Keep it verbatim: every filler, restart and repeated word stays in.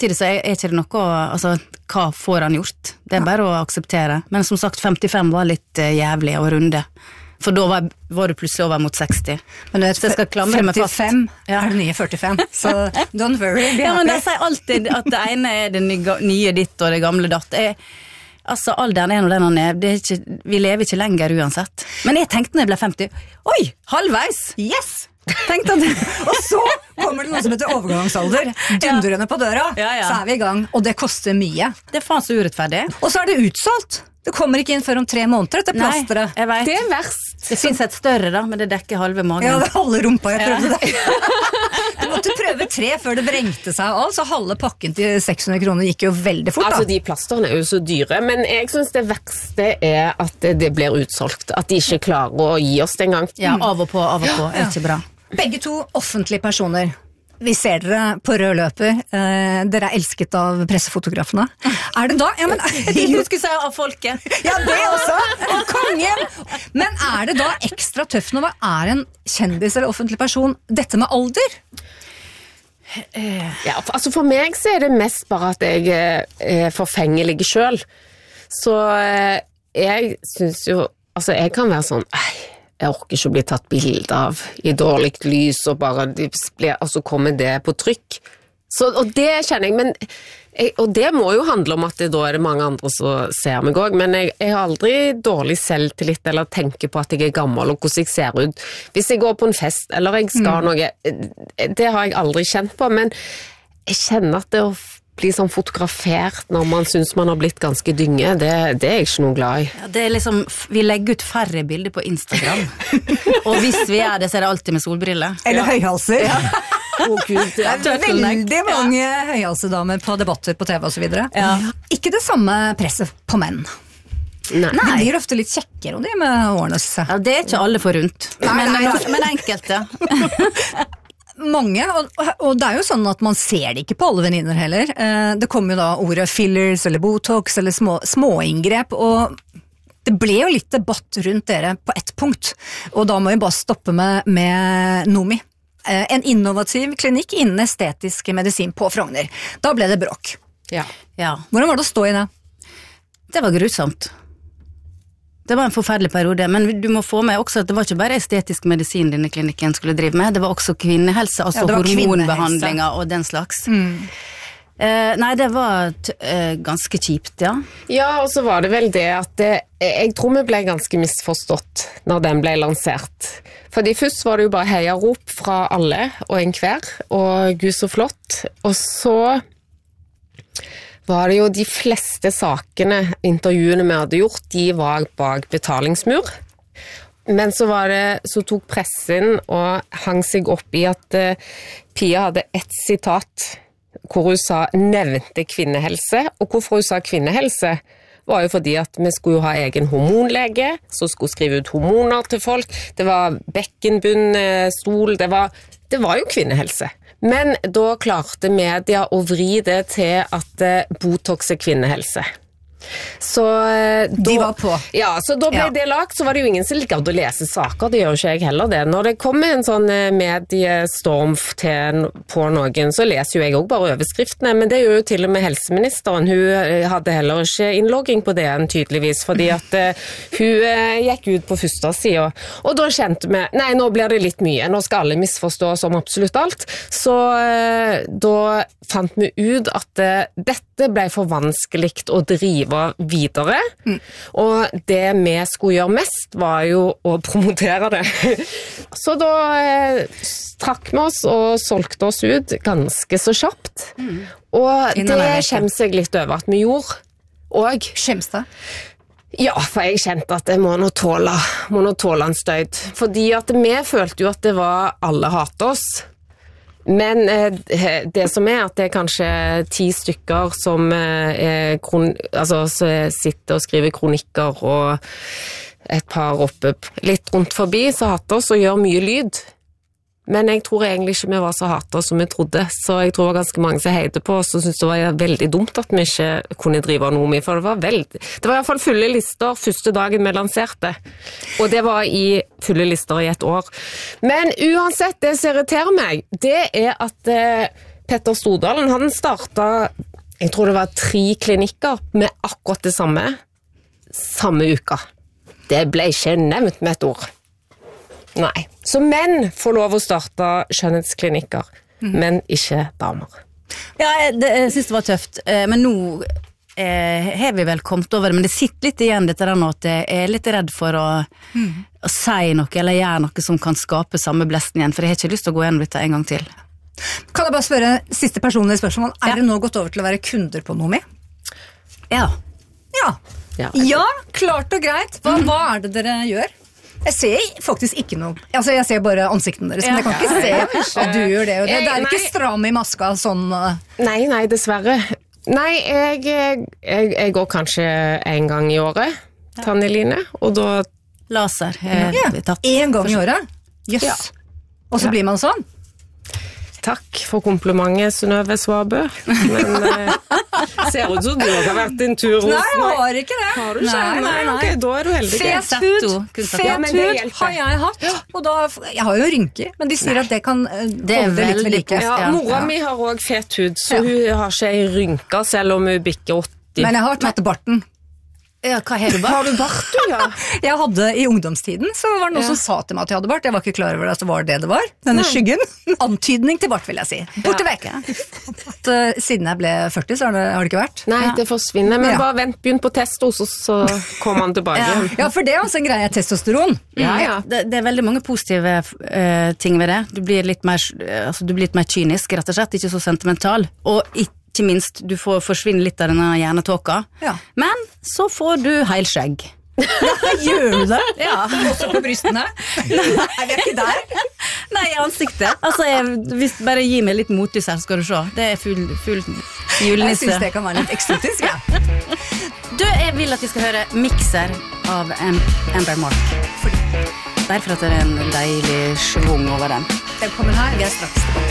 samtidig så er ikke det noe, altså, hva får han gjort? Det er bare å akseptere. Men som sagt, femtifem var litt uh, jævlig å runde. For da var, var du plutselig over mot seksti. Men du vet, så jeg skal klamre meg fast. femtifem er det nye førtifem, så don't worry. Ja, men de sier alltid at det ene er det nye ditt og det gamle datt. Jeg, altså, alderen er noe den han er. Det er ikke, vi lever ikke lenger uansett. Men jeg tenkte når jeg ble femti, oi, halvveis! Yes! Tenkte at og så kommer det noe som heter overgangsalder. Dundrende på døra, ja, ja. Så er vi i gang. Og det koster mye. Det er faen så urettferdig. Og så er det utsolgt. Det kommer ikke inn før om tre måneder etter plasteret. Nei, jeg vet. Det er verst. Det finnes et større da, men det dekker halve magen. Ja, det er halve rumpa jeg prøvde det. Du måtte prøve tre før det vrengte seg. Altså halve pakken til seks hundre kroner gikk jo veldig fort da. Altså de plasterne er jo så dyre, men jeg synes det verste er at det blir utsolgt. At de ikke klarer å gi oss det en gang. Ja, av og på, av og på. Er ikke bra. Begge to offentlige personer. Vi ser dere på rød løper. Eh, dere er elsket av pressefotografene. Er det da? Ja, men, de skulle si av folket. Ja, det også. Og kongen. Men er det da ekstra tøft når man er en kjendis eller offentlig person? Dette med alder? Ja, for, altså for meg så er det mest bare at jeg er forfengelig selv. Så jeg synes jo, altså jeg kan være sånn, ei, jeg orker ikke å bli tatt bilde av i dårlig lys, og bare, og så kommer det på trykk. Så, og det kjenner jeg, men, jeg, og det må jo handle om at det, da er det mange andre som ser meg også, men jeg, jeg har aldri dårlig selvtillit, eller tenker på at jeg er gammel, og hvordan jeg ser ut. Hvis jeg går på en fest, eller jeg skal mm. noe, det har jeg aldri kjent på, men jeg kjenner at det å bli sånn fotografert når man synes man har blitt ganske dynge, det, det er jeg ikke noe glad i. Ja, det er liksom, vi legger ut færre bilder på Instagram, og hvis vi er det, så er det alltid med solbriller. Eller ja. Høyhalser. Ja. Oh, Gud, det er veldig mange ja. Høyhalsedamer på debatter på T V og så videre. Ja. Ikke det samme presset på menn. Nei. De blir ofte litt kjekkere om de med årene. Ja, det er ikke alle for rundt, nei, men, nei. men, men enkelte. Mange, og, og det er jo sånn at man ser det ikke på alle venninner heller. Eh, det kommer jo da ordet fillers eller botox eller små, småinngrep, og det ble jo litt debatt rundt dere på ett punkt, og da må vi bare stoppe med, med Nomi. Eh, en innovativ klinikk innen estetisk medisin på Frogner. Da ble det bråk. Ja. Ja. Hvordan var det å stå i det? Det var grusomt. Det var en forferdelig periode, men du må få med også at det var ikke bare estetisk medisin denne klinikken skulle drive med, det var også kvinnehelse, altså ja, hormonbehandlinger og den slags. Mm. Eh, nei, det var t- eh, ganske kjipt, ja. Ja, og så var det vel det at det, jeg tror vi ble ganske misforstått når den ble lansert. Fordi først var det jo bare heiarop fra alle og en hver, og gud så flott, og så var det jo de fleste sakene, intervjuene vi hadde gjort, de var bak betalingsmur. Men så var det, så tok pressen og hang seg opp i at uh, Pia hadde ett sitat hvor hun sa, nevnte kvinnehelse, og hvorfor hun sa kvinnehelse var jo fordi at vi skulle jo ha egen hormonlege, så skulle skrive ut hormoner til folk, det var bekkenbunn, stol, det var, det var jo kvinnehelse. Men da klarte media å vri det til at botox er kvinnehelse. Så da, de var på. Ja, så da ble ja. det lagt, så var det jo ingen som likte å lese saker, det gjør ikke jeg heller det. Når det kommer en sånn mediestorm til, på noen, så leser jo jeg også bare overskriftene, men det gjør jo til og med helseministeren. Hun hadde heller ikke innlogging på det enn tydeligvis, fordi at uh, hun uh, gikk ut på første siden, og da kjente vi, nei, nå blir det litt mye, nå skal alle misforstå som absolutt alt, så uh, da fant vi ut at uh, dette ble for vanskelig å drive videre, mm. og det vi skulle gjøre mest var jo å promotere det. Så da eh, trakk vi oss og solgte oss ut ganske så kjapt, mm. og Innan det kjemmer seg litt over at vi gjorde. Og skjemst det? Ja, for jeg kjente at jeg må nå tåle, må nå tåle en støyd. Fordi at vi følte jo at det var alle hater oss. Men eh, det som er at det er kanskje ti stykker som eh, kron, altså, sitter og skriver kronikker og et par oppe litt rundt forbi så hater oss og gjør mye lyd. Men jeg tror egentlig ikke vi var så hater som vi trodde, så jeg tror det var ganske mange som heide på oss og syntes det var veldig dumt at vi ikke kunne drive noe med, for det var veldig, det var i hvert fall fulle lister første dagen vi lanserte, og det var i fulle lister i et år. Men uansett, det som irriterer meg, det er at eh, Petter Stordalen, han startet, jeg tror det var tre klinikker med akkurat det samme, samme uka. Det ble ikke nevnt med et ord. Nei. Så menn får lov å starte skjønnhetsklinikker, mm. men ikke damer. Ja, det, jeg synes det var tøft, men nå eh, har vi vel kommet over det, men det sitter litt igjen dette der nå, at jeg er litt redd for å, mm. å si noe, eller gjøre noe som kan skape samme blesten igjen, for jeg har ikke lyst til å gå gjennom dette en gang til. Kan jeg bare spørre siste personlige spørsmål, er ja. det nå gått over til å være kunder på Nomi? Ja. Ja. Ja, ja, klart og greit. Hva, hva er det dere gjør? Jeg ser faktisk ikke noe. Altså, jeg ser bare ansiktene deres, men jeg kan ikke se at du gjør det. Og det, det er ikke stram i maska sånn. Nei, nei, dessverre. Nei, jeg, jeg, jeg går kanskje en gang i året, Tanneline, og da... Laser. Jeg, ja, en gang i året? Jøss. Yes. Ja. Og så ja. blir man sånn? Takk for komplimentet, Synnøve Svabø. Men eh, ser ut som du har vært en tur hos meg. Nei, jeg har ikke det. Har du ikke? Nei, nei, nei. Okay, da er du heldig. Fet hud, fet ja, hud har jeg hatt. Og da, jeg har jo rynker, men de sier nei. At det kan det er veldig litt like. Ja, mora ja. mi har også fet hud, så ja. hun har ikke en rynker selv om hun bikker åtti. Men jeg har tatt barten. Ja, hva har du bart? Har du bart, du, ja? Jeg hadde i ungdomstiden, så var det noen ja. som sa til meg at jeg hadde bart. Jeg var ikke klar over at det var det det var. Denne Nei. skyggen. Antydning til bart, vil jeg si. Borte vekk. Ja. At, uh, siden jeg ble førti, så har det, har det ikke vært. Nei, det forsvinner, men ja. bare vent, begynn på testo, så, så kommer han tilbake. ja. ja, for det er også en greie, testosteron. Ja, ja. Det, det er veldig mange positive uh, ting ved det. Du blir litt mer, altså, du blir litt mer kynisk, rett og slett, ikke så sentimental. Og ikke Ikke minst, du får forsvinne litt av denne hjernetåka. Ja. Men så får du heilskjegg. Gjør du det? Ja. Også på brystene? Nei, er vi ikke der? Nei, i ansiktet. Altså, jeg, hvis bare gi meg litt motlys her, skal du se. Det er full, full julenisse. Jeg synes det kan være litt eksotisk, ja. Du, jeg vil at vi skal høre Mixer av Amber Mark. Fordi, derfor at det er en deilig schwung over den. Den kommer her, vi er straks tilbake.